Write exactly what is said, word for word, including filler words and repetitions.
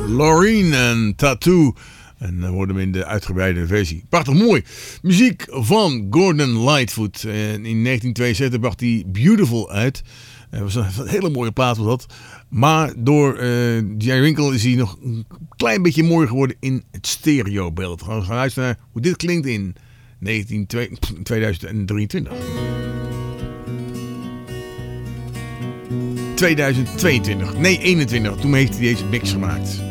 Loreen en Tattoo. En dan hoorden we in de uitgebreide versie. Prachtig mooi. Muziek van Gordon Lightfoot. En in negentien tweeënzeventig bracht hij Beautiful uit. Dat was een hele mooie plaat was dat. Maar door uh, Jerry Winkle is hij nog een klein beetje mooier geworden in het stereobeeld. We gaan luisteren naar hoe dit klinkt in negentien, tweeduizend drieëntwintig. tweeduizend tweeëntwintig. Nee, eenentwintig. Toen heeft hij deze mix gemaakt.